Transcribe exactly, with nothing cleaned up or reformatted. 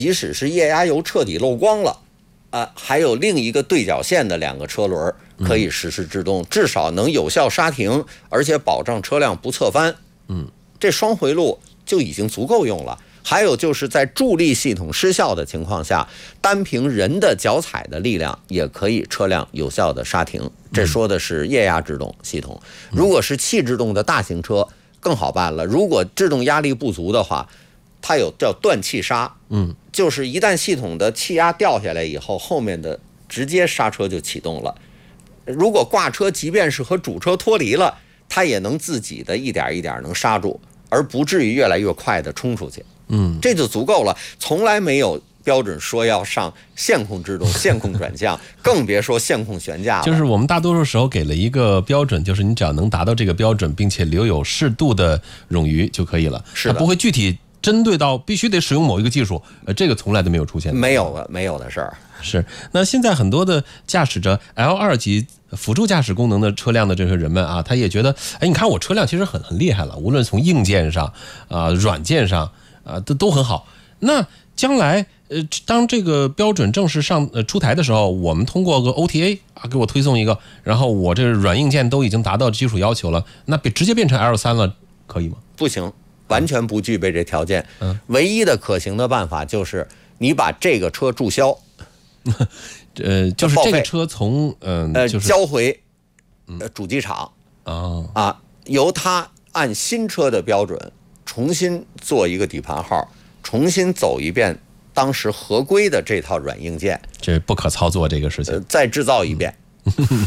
即使是液压油彻底漏光了，啊、呃，还有另一个对角线的两个车轮可以实时制动，嗯、至少能有效刹停，而且保证车辆不侧翻。 嗯， 这双回路就已经足够用了。还有就是在助力系统失效的情况下，单凭人的脚踩的力量也可以车辆有效的刹停。这说的是液压制动系统。如果是气制动的大型车更好办了，如果制动压力不足的话，它有叫断气刹， 嗯， 就是一旦系统的气压掉下来以后，后面的直接刹车就启动了。如果挂车即便是和主车脱离了，它也能自己的一点一点能刹住，而不至于越来越快的冲出去。 嗯， 这就足够了，从来没有标准说要上线控制动、线控转向，更别说线控悬架了。 就是我们大多数时候给了一个标准，就是你只要能达到这个标准，并且留有适度的冗余就可以了， 是的， 它不会具体针对到必须得使用某一个技术，呃，这个从来都没有出现， 没有的，没有的事儿。 是，那现在很多的驾驶着 L 二 级辅助驾驶功能的车辆的这些人们啊，他也觉得，哎，你看我车辆其实很很厉害了，无论从硬件上啊、呃、软件上啊、呃、都都很好。那将来呃，当这个标准正式上呃出台的时候，我们通过个 O T A 啊给我推送一个，然后我这软硬件都已经达到基础要求了，那直接变成 L 三 了，可以吗？ 不行，完全不具备这条件。嗯，唯一的可行的办法就是你把这个车注销。 呃，就是这个车从嗯、 呃、 就是交回呃主机厂啊啊，由他按新车的标准重新做一个底盘号，重新走一遍当时合规的这套软硬件， 这不可操作这个事情， 呃、再制造一遍。 嗯